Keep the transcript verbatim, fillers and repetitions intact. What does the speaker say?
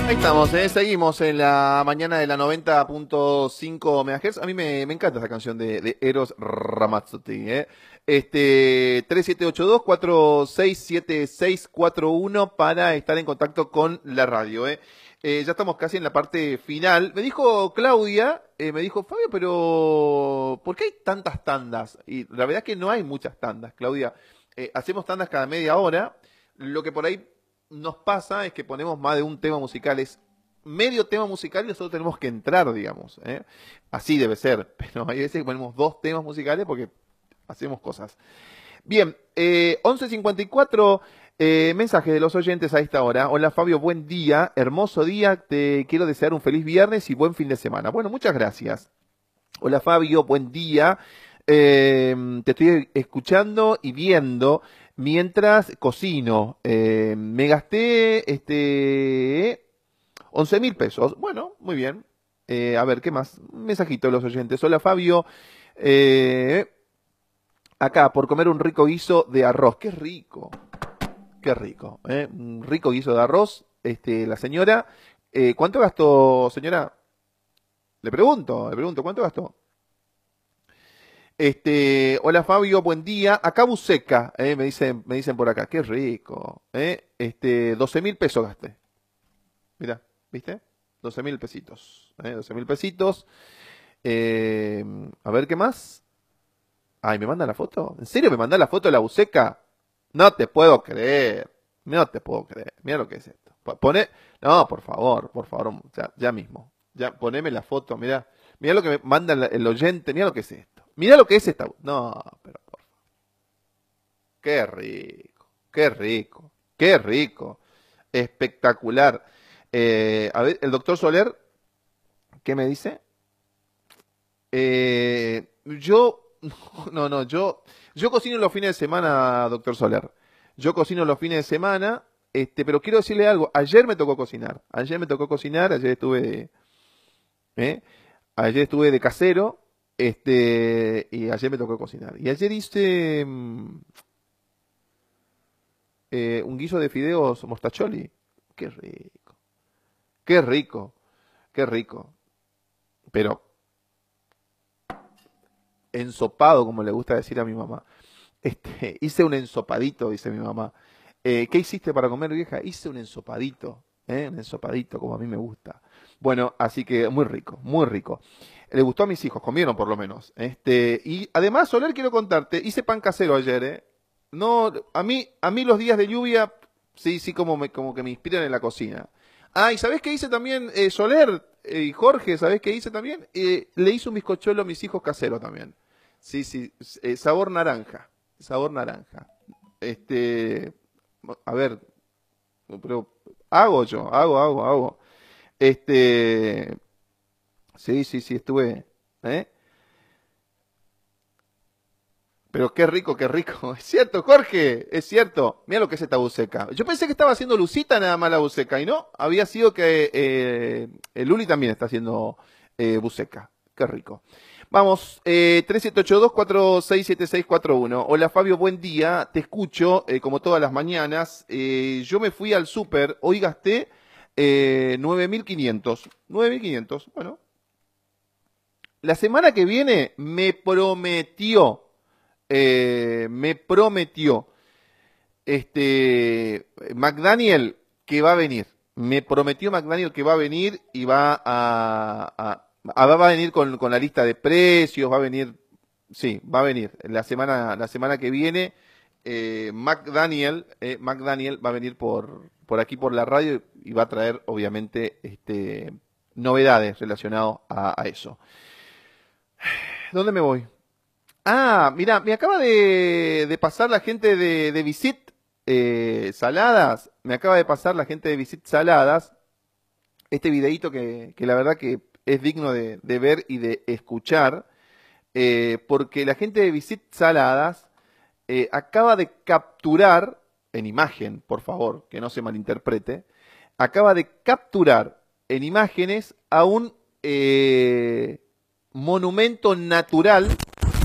Ahí estamos, ¿eh? Seguimos en la mañana de la noventa punto cinco megahertz. A mí me, me encanta esta canción de, de Eros Ramazzotti, ¿eh? Este, tres siete ocho dos, cuatro seis siete seis cuatro uno para estar en contacto con la radio, ¿eh? Eh, ya estamos casi en la parte final. Me dijo Claudia, eh, me dijo, Fabio, pero ¿por qué hay tantas tandas? Y la verdad es que no hay muchas tandas, Claudia. Eh, hacemos tandas cada media hora. Lo que por ahí nos pasa es que ponemos más de un tema musical, es medio tema musical y nosotros tenemos que entrar, digamos, ¿eh? Así debe ser, pero hay veces que ponemos dos temas musicales porque hacemos cosas. Bien, eh, once cincuenta y cuatro, eh, mensajes de los oyentes a esta hora. Hola Fabio, buen día, hermoso día, te quiero desear un feliz viernes y buen fin de semana. Bueno, muchas gracias. Hola Fabio, buen día. Eh, te estoy escuchando y viendo mientras cocino. Eh, me gasté este once mil pesos. Bueno, muy bien. Eh, a ver, ¿qué más? Un mensajito de los oyentes. Hola Fabio. Eh, acá, por comer un rico guiso de arroz. Qué rico. Qué rico. ¿Eh? Un rico guiso de arroz. Este, la señora. Eh, ¿Cuánto gastó, señora? Le pregunto, le pregunto, ¿cuánto gastó? Este, hola Fabio, buen día. Acá Buceca, eh, me dicen, me dicen por acá. Qué rico. Eh. Este, doce mil pesos gasté. Mirá, ¿viste? doce mil pesitos. Eh, doce mil pesitos. Eh, a ver qué más. Ay, ¿me manda la foto? ¿En serio me manda la foto de la Buceca? No te puedo creer. No te puedo creer. Mira lo que es esto. Pone, no, por favor, por favor, ya, ya mismo. Ya, poneme la foto, mira. Mira lo que me manda el, el oyente, mira lo que es esto. Mira lo que es esta. No, pero por favor. Qué rico, qué rico, qué rico. Espectacular. Eh, a ver, el doctor Soler, ¿qué me dice? Eh, yo, no, no, yo, yo cocino los fines de semana, doctor Soler. Yo cocino los fines de semana, este, pero quiero decirle algo. Ayer me tocó cocinar. Ayer me tocó cocinar, ayer estuve de, ¿eh? Ayer estuve de casero, este, y ayer me tocó cocinar. Y ayer hice mm, eh, un guiso de fideos mostacholi. Qué rico, qué rico, qué rico. Pero ensopado, como le gusta decir a mi mamá. Este, hice un ensopadito, dice mi mamá. Eh, ¿qué hiciste para comer, vieja? Hice un ensopadito, ¿eh? Un ensopadito, como a mí me gusta. Bueno, así que muy rico, muy rico. Le gustó a mis hijos, comieron por lo menos. Este, y además, Soler, quiero contarte, hice pan casero ayer, ¿eh? No, a mí, a mí los días de lluvia, sí, sí, como, me, como que me inspiran en la cocina. Ah, ¿y sabés qué hice también, eh, Soler eh, y Jorge? ¿Sabés qué hice también? Eh, le hice un bizcochuelo a mis hijos casero también. Sí, sí, eh, sabor naranja, sabor naranja. Este, a ver, pero hago yo, hago, hago, hago. Este, sí, sí, sí, estuve, ¿eh? Pero qué rico, qué rico. Es cierto, Jorge, es cierto. Mira lo que es esta buceca. Yo pensé que estaba haciendo Lucita nada más la buceca y no, había sido que eh, el Luli también está haciendo eh, buceca. Qué rico. Vamos, eh, tres siete ocho dos, cuatro seis siete seis cuatro uno. Hola Fabio, buen día. Te escucho eh, como todas las mañanas. Eh, yo me fui al súper, hoy gasté eh, nueve mil quinientos. nueve mil quinientos, bueno. La semana que viene me prometió, eh, me prometió este McDaniel que va a venir. Me prometió McDaniel que va a venir y va a, a- a- va a venir con, con la lista de precios, va a venir, sí, va a venir. La semana, la semana que viene, eh, McDaniel, eh, McDaniel va a venir por, por aquí por la radio y va a traer, obviamente, este, novedades relacionadas a, a eso. ¿Dónde me voy? Ah, mira, me acaba de, de pasar la gente de, de Visit eh, Saladas, me acaba de pasar la gente de Visit Saladas, este videíto que, que la verdad que es digno de, de ver y de escuchar, eh, porque la gente de Visit Saladas eh, acaba de capturar, en imagen, por favor, que no se malinterprete, acaba de capturar en imágenes a un eh, monumento natural